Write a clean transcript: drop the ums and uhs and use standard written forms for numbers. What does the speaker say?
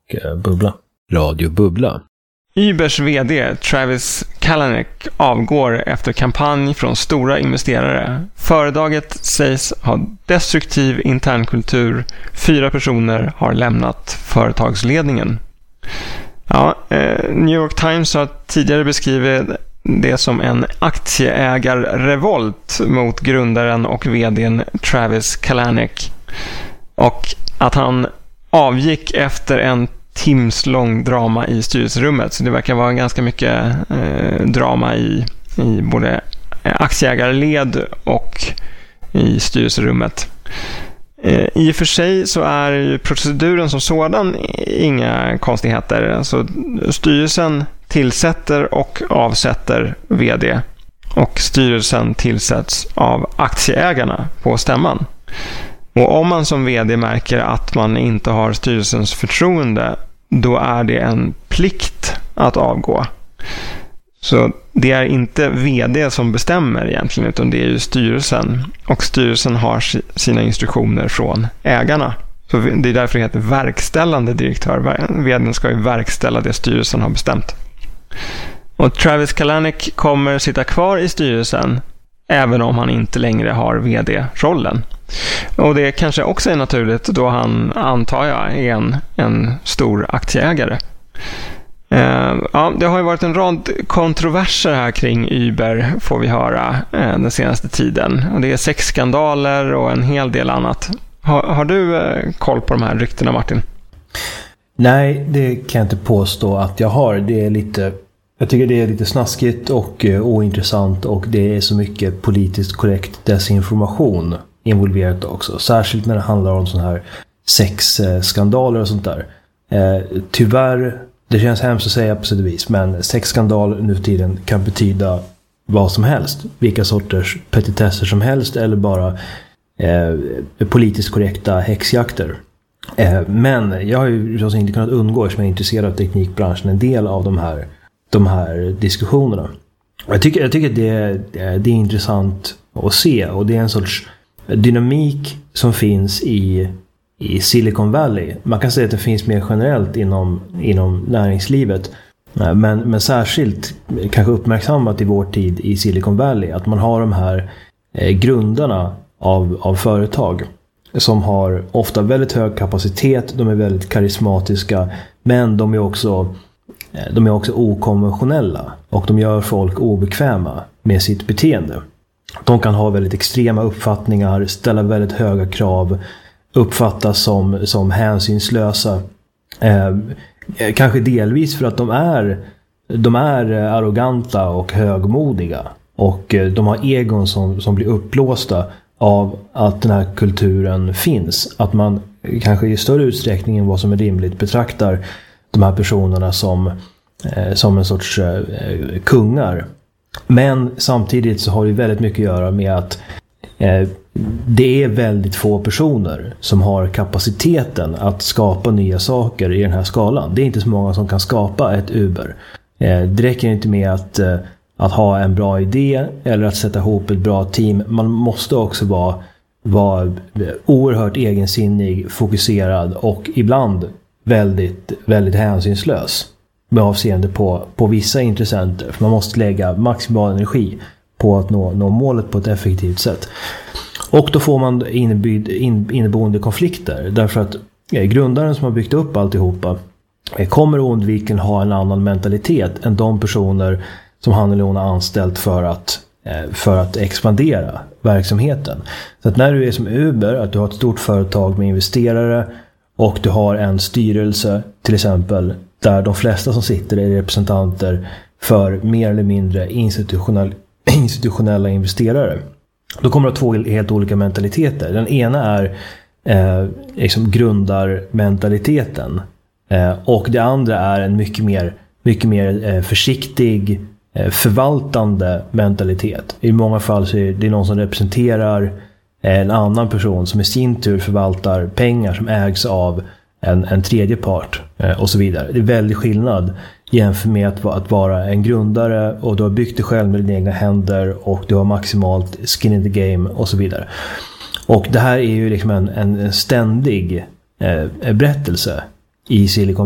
Bubbla. Radio Bubbla. Ubers vd Travis Kalanick avgår efter kampanj från stora investerare. Företaget sägs ha destruktiv internkultur. 4 personer har lämnat företagsledningen. Ja, New York Times har tidigare beskrivit det som en aktieägarrevolt mot grundaren och vdn Travis Kalanick. Och att han avgick efter en timslång drama i styrelserummet. Så det verkar vara ganska mycket drama i både aktieägarled och i styrelserummet. I och för sig så är ju proceduren som sådan inga konstigheter. Alltså, styrelsen tillsätter och avsätter vd och styrelsen tillsätts av aktieägarna på stämman. Och om man som vd märker att man inte har styrelsens förtroende, då är det en plikt att avgå. Så det är inte vd som bestämmer egentligen, utan det är ju styrelsen. Och styrelsen har sina instruktioner från ägarna. Så det är därför det heter verkställande direktör. Vdn ska ju verkställa det styrelsen har bestämt. Och Travis Kalanick kommer sitta kvar i styrelsen även om han inte längre har vd-rollen. Och det kanske också är naturligt då han, antar jag, är en stor aktieägare. Ja, det har ju varit en rad kontroverser här kring Uber, får vi höra, den senaste tiden. Och det är 6 skandaler och en hel del annat. Har du koll på de här ryktena, Martin? Nej, det kan jag inte påstå att jag har. Jag tycker det är lite snaskigt och ointressant, och det är så mycket politiskt korrekt desinformation involverat också. Särskilt när det handlar om sådana här sexskandaler och sånt där. Tyvärr, det känns hemskt att säga på sätt och vis, men sexskandal nu för tiden kan betyda vad som helst. Vilka sorters petitesser som helst, eller bara politiskt korrekta häxjakter. Men jag har ju inte kunnat undgå, eftersom jag är intresserad av teknikbranschen, en del av de här diskussionerna. Jag tycker att det är intressant att se, och det är en sorts dynamik som finns i Silicon Valley. Man kan säga att det finns mer generellt inom näringslivet, men särskilt kanske uppmärksammat i vår tid i Silicon Valley, att man har de här grundarna av företag som har ofta väldigt hög kapacitet, de är väldigt karismatiska, men de är också okonventionella, och de gör folk obekväma med sitt beteende. De kan ha väldigt extrema uppfattningar, ställa väldigt höga krav, uppfattas som hänsynslösa. Kanske delvis för att de är arroganta och högmodiga, och de har egon som blir uppblåsta av att den här kulturen finns. Att man kanske i större utsträckning än vad som är rimligt betraktar de här personerna som en sorts kungar. Men samtidigt så har det väldigt mycket att göra med att det är väldigt få personer som har kapaciteten att skapa nya saker i den här skalan. Det är inte så många som kan skapa ett Uber. Det räcker inte med att ha en bra idé eller att sätta ihop ett bra team. Man måste också vara oerhört egensinnig, fokuserad och ibland väldigt, väldigt hänsynslös med avseende på vissa intressenter. För man måste lägga maximal energi på att nå målet på ett effektivt sätt. Och då får man inneboende konflikter, därför att grundaren som har byggt upp alltihopa kommer oundvikligen ha en annan mentalitet än de personer som han eller hon har anställt för att expandera verksamheten. Så att när du är som Uber, att du har ett stort företag med investerare och du har en styrelse till exempel där de flesta som sitter är representanter för mer eller mindre institutionella investerare, då kommer det två helt olika mentaliteter. Den ena är liksom grundarmentaliteten, och det andra är en mycket mer försiktig, förvaltande mentalitet. I många fall så är det någon som representerar en annan person som i sin tur förvaltar pengar som ägs av en tredje part och så vidare. Det är väldigt skillnad jämfört med att vara en grundare och du har byggt det själv med dina egna händer och du har maximalt skin in the game och så vidare. Och det här är ju liksom en ständig berättelse i Silicon